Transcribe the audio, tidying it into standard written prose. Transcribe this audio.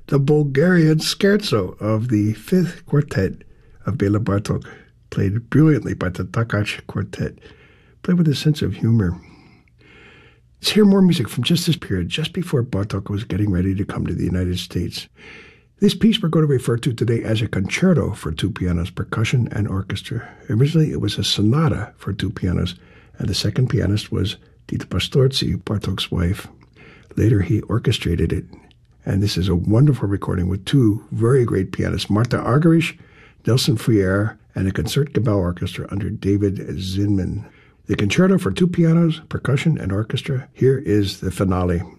the Bulgarian Scherzo of the Fifth Quartet of Bela Bartok, played brilliantly by the Takács Quartet, played with a sense of humor. Let's hear more music from just this period, just before Bartok was getting ready to come to the United States. This piece we're going to refer to today as a concerto for two pianos, percussion, and orchestra. Originally, it was a sonata for two pianos, and the second pianist was Dita Pastorzi, Bartok's wife. Later, he orchestrated it, and this is a wonderful recording with two very great pianists, Marta Argerich, Nelson Freire, and a Concertgebouw Orchestra under David Zinman. The concerto for two pianos, percussion, and orchestra. Here is the finale.